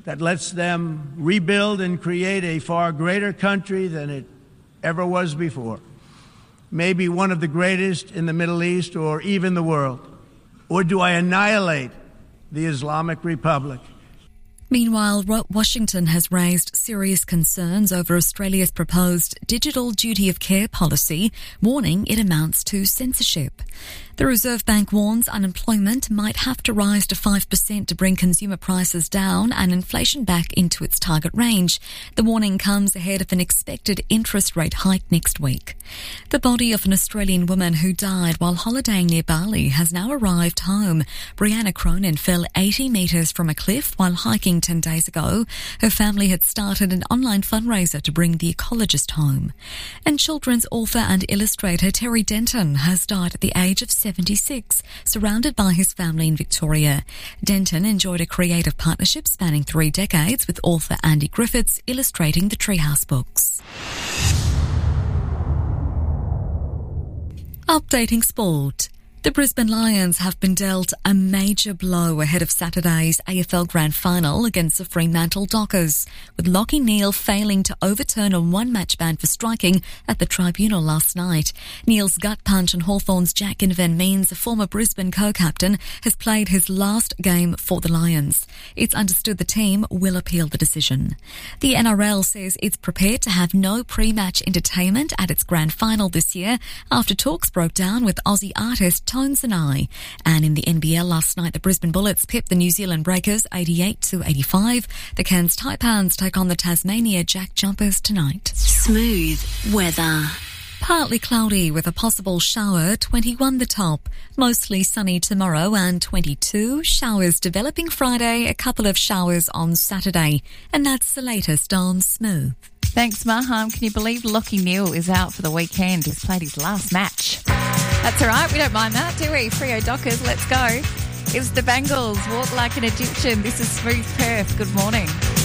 that lets them rebuild and create a far greater country than it ever was before. Maybe one of the greatest in the Middle East or even the world. Or do I annihilate the Islamic Republic? Meanwhile, Washington has raised serious concerns over Australia's proposed digital duty of care policy, warning it amounts to censorship. The Reserve Bank warns unemployment might have to rise to 5% to bring consumer prices down and inflation back into its target range. The warning comes ahead of an expected interest rate hike next week. The body of an Australian woman who died while holidaying near Bali has now arrived home. Brianna Cronin fell 80 metres from a cliff while hiking 10 days ago. Her family had started an online fundraiser to bring the ecologist home. And children's author and illustrator Terry Denton has died at the age of 76, surrounded by his family in Victoria. Denton enjoyed a creative partnership spanning 3 decades with author Andy Griffiths illustrating the Treehouse books. Updating sport. The Brisbane Lions have been dealt a major blow ahead of Saturday's AFL Grand Final against the Fremantle Dockers, with Lachie Neale failing to overturn a one-match ban for striking at the tribunal last night. Neale's gut punch on Hawthorn's Jack Ginnivan means the former Brisbane co-captain has played his last game for the Lions. It's understood the team will appeal the decision. The NRL says it's prepared to have no pre-match entertainment at its Grand Final this year after talks broke down with Aussie artist Tones and I. And in the NBL last night, the Brisbane Bullets pipped the New Zealand Breakers 88-85. The Cairns Taipans take on the Tasmania Jack Jumpers tonight. Smooth weather. Partly cloudy with a possible shower, 21 the top. Mostly sunny tomorrow and 22. Showers developing Friday, a couple of showers on Saturday. And that's the latest on Smooth. Thanks, Maham. Can you believe Lachie Neale is out for the weekend? He's played his last match. That's all right. We don't mind that, do we? Freo Dockers, let's go. It's the Bengals. Walk like an Egyptian. This is Smooth Perth. Good morning.